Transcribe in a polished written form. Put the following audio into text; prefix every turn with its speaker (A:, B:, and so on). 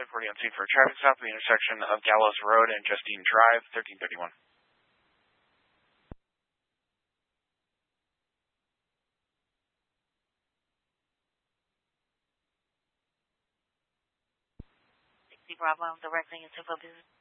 A: reporting on scene for a traffic stop at the intersection of Gallows Road and Justine Drive, 1331.
B: Bravo, directing into business.